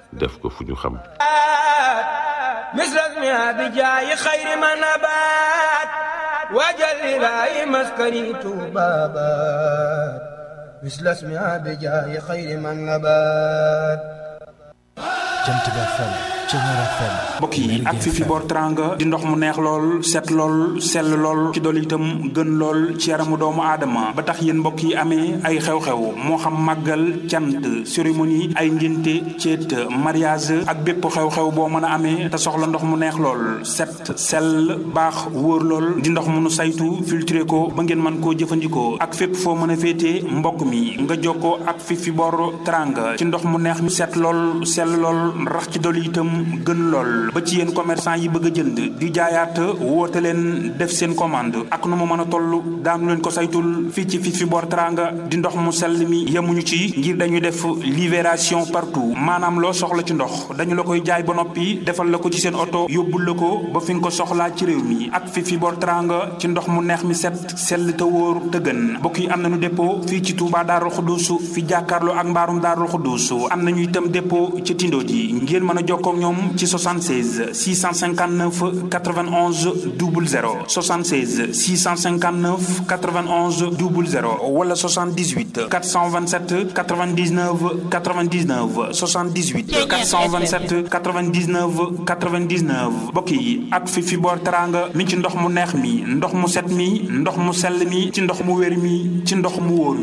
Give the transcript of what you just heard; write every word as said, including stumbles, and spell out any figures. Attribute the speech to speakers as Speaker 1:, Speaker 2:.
Speaker 1: def ko fu ñu xam.
Speaker 2: misras mi abijaayi xayri ma nabaat wajal ilaahi maskani tuubaabaat misras mi abijaayi xayri ma nabaat.
Speaker 3: Jant Ba F M Thiéniere F M.
Speaker 4: mbokk yi ak fi fi boor teranga di ndox mu neex lool set lool sell lool ci dolli itam gën lool ci yaramu doomu aadama ba tax yéen mbokk yi amee ay xew-xew moo xam màggal cant cérémonie ay ngénte ceet mariage ak bépp xew-xew boo mën a amee te soxla ndox mu neex lool set sell baax wóor lool di ndox mu nu saytu filtré ko ba ngeen mën koo jëfandikoo ak fépp foo mën a féetee mbokk mi nga jokkoo ak fi fi boor teranga ci ndox mu neex mi set lool sell lool rax ci dolli itam gën lool ba ci yéen commerçant yi bëgg a jënd di jaayaat woote leen def seen commande ak nu mu mën a toll daanu leen ko saytul fii ci fi fi boor teranga di ndox mu sell mi yemuñu ci ngir dañuy def livraison partout maanaam loo soxla ci ndox dañu la koy jaay ba noppi defal la ko ci seen oto yóbbul la ko ba fi nga ko soxlaa ci réew mi ak fi fi boor teranga ci ndox mu neex mi set sell te wóor te gën mbokk yi am nañu dépôt fii ci Touba Darou Khoudoss fi jàkkaarloo ak mbaarum Darou Khoudoss am nañu itam dépôt ci Tindo ji ngeen mën a jokkoo ak ñoom ci soixante-seize six cent cinquante-neuf quatre-vingt-onze zéro zéro soixante-seize six cent cinquante-neuf quatre-vingt-onze zéro zéro wala soixante-dix-huit quatre cent vingt-sept quatre-vingt-dix-neuf quatre-vingt-dix-neuf soixante-dix-huit quatre cent vingt-sept quatre-vingt-dix-neuf quatre-vingt-dix-neuf mbokk yi ak fi fi boor teranga mi ci ndox mu neex mi ndox mu set mi ndox mu sell mi ci ndox mu wér mi ci ndox mu wóor